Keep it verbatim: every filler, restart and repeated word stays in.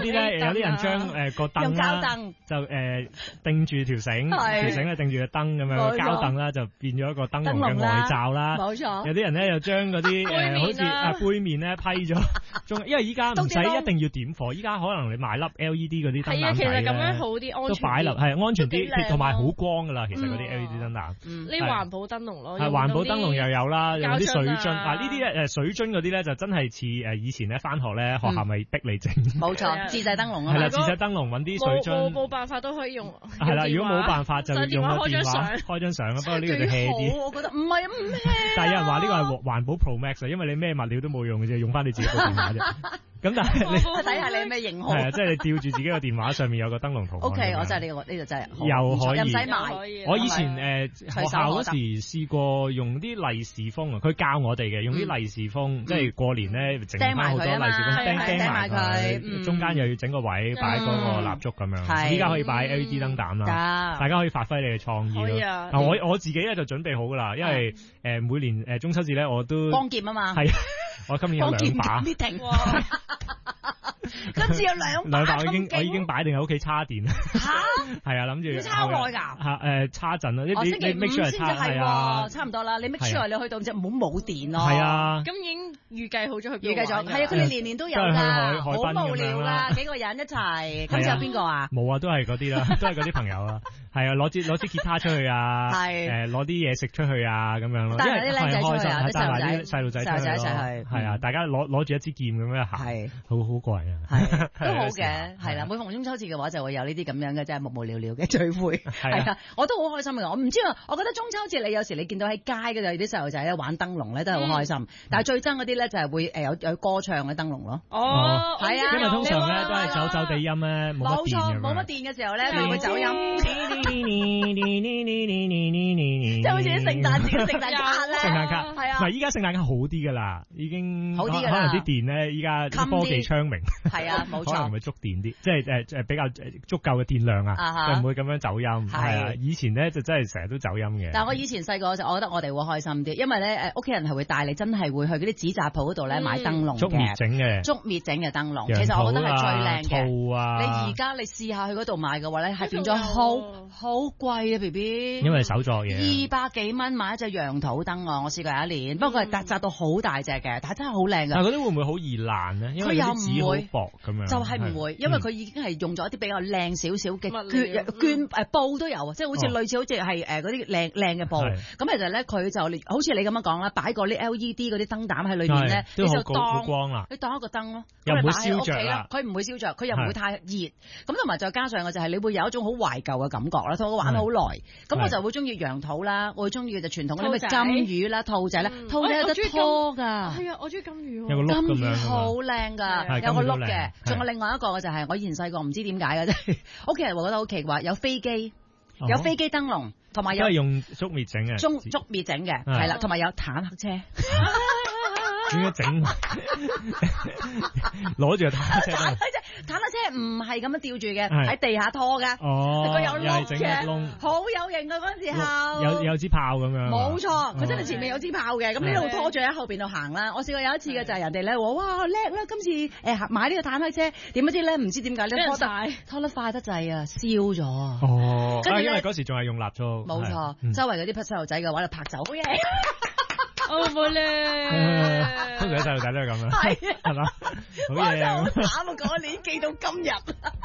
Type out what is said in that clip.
啲咧，有啲人將誒個燈啦，就誒定住條繩，條繩咧定住個燈咁樣，膠凳啦就變咗一個燈籠嘅外罩啦。冇錯。有啲人咧又將嗰啲誒好似啊杯麵咧批咗，仲因為依家唔使一定要點火，依家可能你買粒 L E D 嗰啲燈膽仔咧， 其實咁樣好啲，安全啲。 都擺落係安全啲，同埋好光噶啦。其實嗰啲 L E D 燈膽， 呢環保燈籠咯。 係環保燈籠又有啦，有啲水樽啊，呢啲咧誒水樽嗰啲咧就真係似誒以前咧翻學咧學校咪逼你整。冇錯，自製燈籠啊。係啦，自製燈籠揾啲水樽。冇冇辦法都可以用。係啦，如果冇辦法就用個電話開張相啊。不過呢個就 hea 啲。我覺得唔係啊，唔 hea。但係有人話呢個係環保 Pro Max 啊，因為你咩物料都冇用嘅啫，用翻你自己部電話啫。咁但係你睇下你咩型號？係啊，即係你吊住自己個電話上面有個燈籠圖。O K， 我真係呢個呢個真係又可以，又唔使買。我以前誒學校嗰時試過用啲利是封啊，佢教我哋嘅用啲利是封，即係過年咧整翻好多利是封，釘釘埋佢，中間又要整個位擺嗰個蠟燭咁樣。依家可以擺 L E D 燈膽啦，大家可以發揮你嘅創意咯。我我自己咧就準備好噶啦，因為誒每年誒中秋節咧我都光劍啊嘛，係我今年有兩把。今次有兩兩把，我已經我已經擺定喺屋企叉電。吓，係啊，諗住要叉耐噶。吓，誒，叉陣咯，你你 make sure 叉係啊，差唔多啦。你 make sure 你去到只唔好冇電咯。係啊，咁已經預計好咗去預計咗，係啊，佢哋年年都有噶，好無聊啦，幾個人一齊。今次有邊個啊？冇啊，都係嗰啲啦，都係嗰啲朋友啊。係啊，攞支攞支吉他出去啊，誒，攞啲嘢食出去啊，咁樣咯。因為啲靚仔出去啊，啲細路仔細路仔出去咯。係啊，大家攞攞住一支劍咁樣行，係好好過癮啊。係都好嘅，係啦。每逢中秋節嘅話，就會有呢啲咁樣嘅，即係無無聊聊嘅聚會。係啊，我都好開心嘅。我唔知啊，我覺得中秋節你有時你見到喺街嘅有啲細路仔咧玩燈籠咧，都係好開心。但係最憎嗰啲咧就係會誒有有歌唱嘅燈籠咯。哦，係啊，因為通常咧都係走走地音咧，冇乜電嘅。冇錯，冇乜電嘅時候咧，就會走音。即係好似啲聖誕節嘅聖誕卡咧，聖誕卡係啊。唔係依家聖誕卡好啲噶啦，已經好啲噶啦。可能啲電咧依家科技昌明。係啊，冇錯，可能會觸電啲，即係誒誒比較足夠嘅電量啊，就唔會咁樣走音。係啊，以前咧就真係成日都走音嘅。但係我以前細個嗰時，我覺得我哋會開心啲，因為咧誒屋企人係會帶你真係會去嗰啲紙紮鋪嗰度咧買燈籠嘅，竹篾整嘅，竹篾整嘅燈籠。其實我覺得係最靚嘅。啊，你而家你試下去嗰度買嘅話咧，係變咗好好貴啊 B B。因為手作嘢。二百幾蚊買一隻羊肚燈啊！我試過有一年，不過佢係紮到好大隻嘅，但係真係好靚嘅。但係嗰啲會唔會好易爛咧？因為啲紙好薄咁樣。就係唔會，因為佢已經係用咗一啲比較靚少少嘅絹絹誒布都有，即係好似類似好似係誒嗰啲靚靚嘅布。咁其實咧，佢就好似你咁樣講啦，擺個啲 L E D 嗰啲燈膽喺裏面咧，你就當光啦，你當一個燈咯，又唔會燒着啦。佢唔會燒着，佢又唔會太熱。咁同埋再加上嘅就係你會有一種好懷舊嘅感覺啦，同我玩好耐。咁我就會中意羊肚啦，我會中意嘅就傳統嗰啲咩金魚啦、兔仔啦，兔仔有得拖㗎。係啊，我中意金魚。有個碌咁樣。金魚好靚㗎，有個碌嘅。仲有另外一個嘅就係我以前細個唔知點解嘅啫，屋企人會覺得好奇怪，有飛機，有飛機燈籠，同埋有。都係用竹篾整嘅。竹竹篾整嘅，係啦，同埋有坦克車。點解整？攞住個坦克車。坦克車，坦克車唔係咁樣吊住嘅，喺地下拖㗎。哦，佢有窿嘅，好有型㗎嗰陣時候。有有支炮咁樣。冇錯，佢真係前面有支炮嘅，咁呢度拖住喺後邊度行啦。我試過有一次嘅就係人哋咧話：哇叻啦！今次誒買呢個坦克車，點不知咧唔知點解咧拖得拖得快得滯啊，燒咗啊！哦，跟住因為嗰時仲係用蠟燭。冇錯，周圍嗰啲細路仔嘅話就拍走。好嘢！哦，冇咧，通常啲細路仔都係咁樣，係係嘛，好嘢，好慘啊！嗰年記到今日。